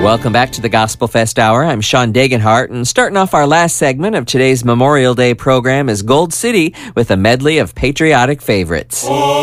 Welcome back to the Gospel Fest Hour. I'm Sean Degenhart, and starting off our last segment of today's Memorial Day program is Gold City with a medley of patriotic favorites.